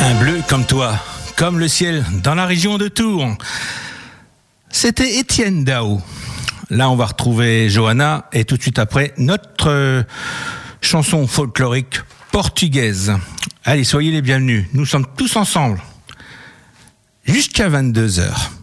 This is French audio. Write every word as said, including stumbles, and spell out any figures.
Un bleu comme toi, comme le ciel dans la région de Tours. C'était Étienne Dao. Là, on va retrouver Johanna et tout de suite après, notre euh, chanson folklorique portugaise. Allez, soyez les bienvenus. Nous sommes tous ensemble jusqu'à vingt-deux heures.